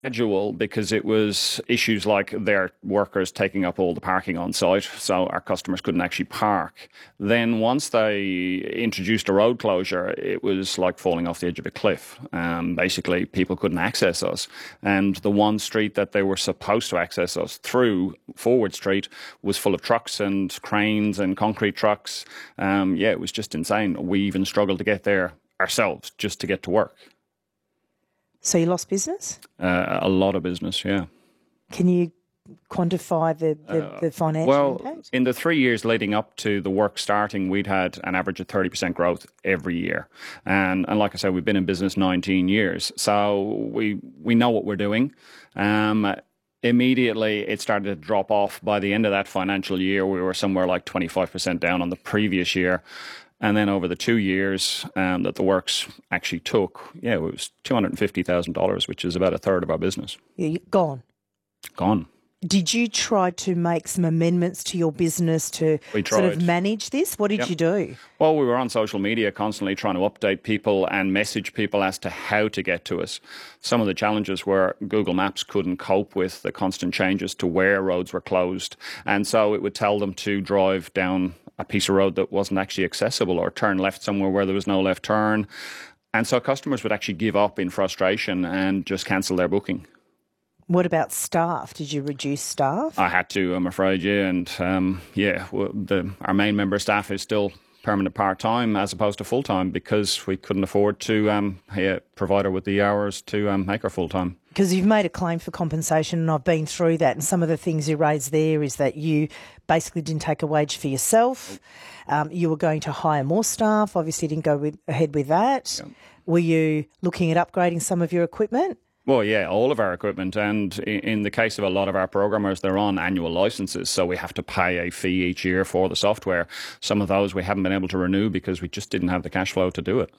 Gradual, because it was issues like their workers taking up all the parking on site, so our customers couldn't actually park. Then once they introduced a road closure, it was like falling off the edge of a cliff. Basically, people couldn't access us. And the one street that they were supposed to access us through, Forward Street, was full of trucks and cranes and concrete trucks. It was just insane. We even struggled to get there ourselves just to get to work. So you lost business? A lot of business, yeah. Can you quantify the financial impact? In the 3 years leading up to the work starting, we'd had an average of 30% growth every year. And like I said, we've been in business 19 years. So we know what we're doing. Immediately, it started to drop off. By the end of that financial year, we were somewhere like 25% down on the previous year. And then over the 2 years that the works actually took, it was $250,000, which is about a third of our business. Gone. Gone. Did you try to make some amendments to your business to sort of manage this? What did you do? Well, we were on social media constantly trying to update people and message people as to how to get to us. Some of the challenges were Google Maps couldn't cope with the constant changes to where roads were closed. And so it would tell them to drive down a piece of road that wasn't actually accessible or turn left somewhere where there was no left turn. And so customers would actually give up in frustration and just cancel their booking. What about staff? Did you reduce staff? I had to, I'm afraid, yeah. And our main member of staff is still permanent part-time as opposed to full-time because we couldn't afford to provide her with the hours to make her full-time. Because you've made a claim for compensation, and I've been through that, and some of the things you raised there is that you basically didn't take a wage for yourself. You were going to hire more staff. Obviously, you didn't go ahead with that. Yeah. Were you looking at upgrading some of your equipment? Well, yeah, all of our equipment. And in the case of a lot of our programmers, they're on annual licenses, so we have to pay a fee each year for the software. Some of those we haven't been able to renew because we just didn't have the cash flow to do it.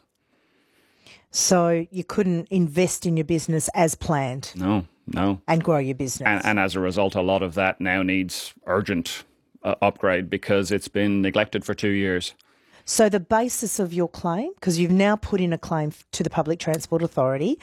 So you couldn't invest in your business as planned? No. And grow your business? And as a result, a lot of that now needs urgent upgrade because it's been neglected for 2 years. So the basis of your claim, because you've now put in a claim to the Public Transport Authority,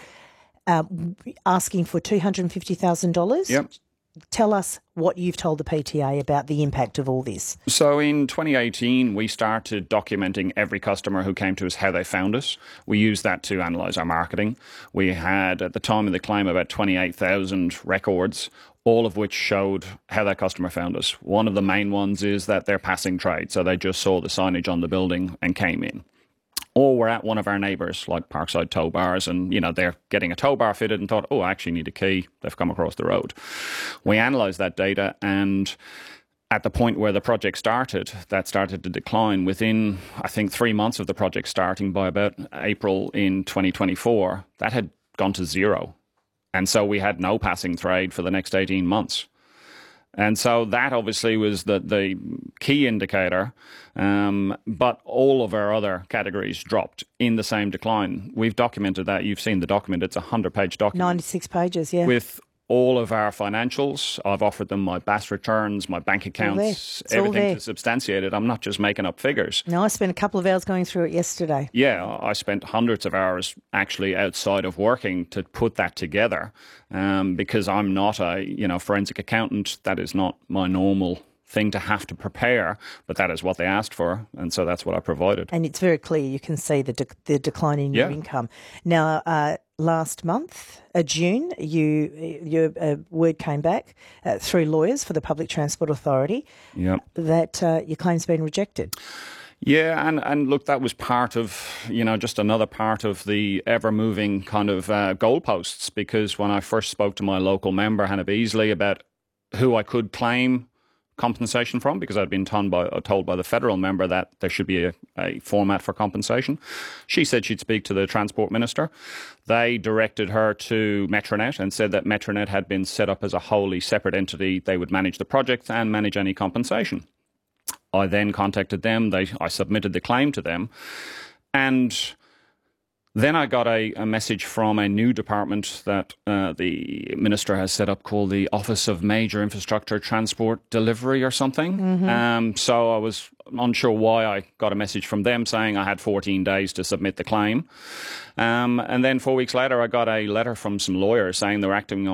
asking for $250,000. Yep. Tell us what you've told the PTA about the impact of all this. So in 2018, we started documenting every customer who came to us, how they found us. We used that to analyse our marketing. We had, at the time of the claim, about 28,000 records, all of which showed how that customer found us. One of the main ones is that they're passing trade, so they just saw the signage on the building and came in. Or we're at one of our neighbours, like Parkside Tow Bars, and they're getting a tow bar fitted and thought, I actually need a key. They've come across the road. We analysed that data, and at the point where the project started, that started to decline. Within, I think, 3 months of the project starting, by about April in 2024, that had gone to zero. And so we had no passing trade for the next 18 months. And so that obviously was the key indicator, but all of our other categories dropped in the same decline. We've documented that. You've seen the document. It's a 100-page document. 96 pages, yeah. With all of our financials. I've offered them my BAS returns, my bank accounts, everything to substantiate it. I'm not just making up figures. No, I spent a couple of hours going through it yesterday. Yeah, I spent hundreds of hours actually outside of working to put that together because I'm not a forensic accountant. That is not my normal thing to have to prepare, but that is what they asked for, and so that's what I provided. And it's very clear. You can see the decline in your income. Now, last month, June, your word came back through lawyers for the Public Transport Authority that your claim's been rejected. Yeah, and look, that was part of, just another part of the ever-moving kind of goalposts, because when I first spoke to my local member, Hannah Beasley, about who I could claim compensation from, because I'd been told by the federal member that there should be a format for compensation. She said she'd speak to the Transport Minister. They directed her to Metronet and said that Metronet had been set up as a wholly separate entity. They would manage the project and manage any compensation. I then contacted them. I submitted the claim to them. And then I got a message from a new department that the minister has set up called the Office of Major Infrastructure Transport Delivery or something. Mm-hmm. So I was unsure why I got a message from them saying I had 14 days to submit the claim. And then 4 weeks later, I got a letter from some lawyers saying they were acting on